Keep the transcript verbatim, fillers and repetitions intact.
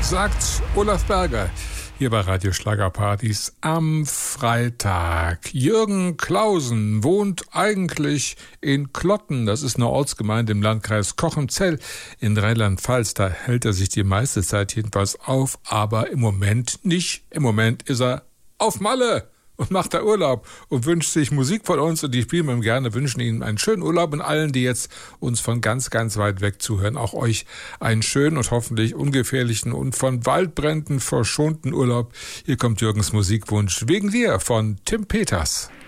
sagt Olaf Berger hier bei Radio Schlagerpartys am Freitag. Jürgen Clausen wohnt eigentlich in Klotten. Das ist eine Ortsgemeinde im Landkreis Cochem-Zell in Rheinland-Pfalz. Da hält er sich die meiste Zeit jedenfalls auf, aber im Moment nicht. Im Moment ist er auf Malle und macht da Urlaub und wünscht sich Musik von uns, und die spielen wir ihm gerne, wünschen Ihnen einen schönen Urlaub und allen, die jetzt uns von ganz, ganz weit weg zuhören, auch euch einen schönen und hoffentlich ungefährlichen und von Waldbränden verschonten Urlaub. Hier kommt Jürgens Musikwunsch Wegen dir von Tim Peters.